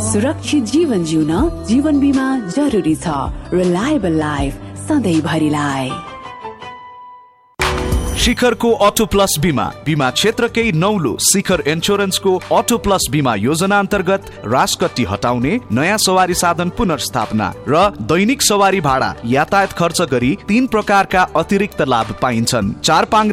सुरक्षित जीवन जिउन जीवन बीमा जरुरी छ। Reliable life सधैँभरिलाई। शिखरको अटो प्लस बीमा क्षेत्रकै नौलो शिखर इन्स्योरेन्सको अटो प्लस बीमा योजना अन्तर्गत राजकट्टी हटाउने, नयाँ सवारी साधन पुनर्स्थापना र दैनिक सवारी भाडा यातायात खर्च गरी 3 प्रकारका अतिरिक्त लाभ पाइन्छन्। 4